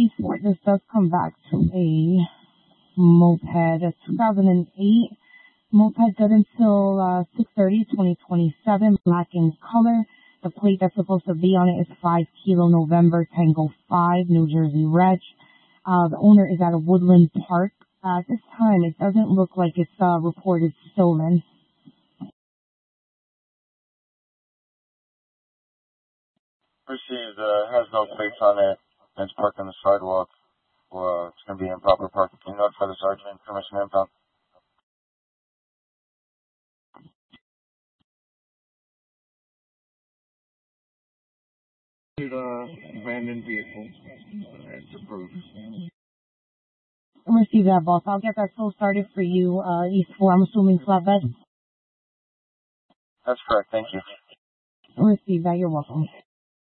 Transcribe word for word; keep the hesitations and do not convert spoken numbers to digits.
twenty-four. This does come back to a moped, a two thousand eight moped good until uh, six thirty twenty twenty-seven, black in color. The plate that's supposed to be on it is five Kilo November Tango five, New Jersey Reg. Uh, the owner is at a Woodland Park. Uh, at this time, it doesn't look like it's uh, reported stolen. Received, uh, has no plates on it, and it's parked on the sidewalk, or uh, it's going to be improper parking. Can you notify the sergeant, permission to impound? Uh, abandoned vehicle. It's approved. Receive that, boss. I'll get that sold started for you, uh, East four. I'm assuming flatbed. That's correct. Thank you. Receive that. You're welcome.